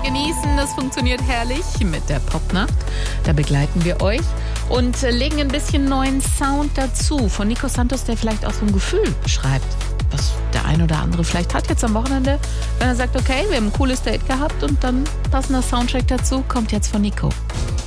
genießen. Das funktioniert herrlich mit der Popnacht. Da begleiten wir euch und legen ein bisschen neuen Sound dazu. Von Nico Santos, der vielleicht auch so ein Gefühl beschreibt, was der ein oder andere vielleicht hat jetzt am Wochenende. Wenn er sagt, okay, wir haben ein cooles Date gehabt und dann passender Soundtrack dazu, kommt jetzt von Nico.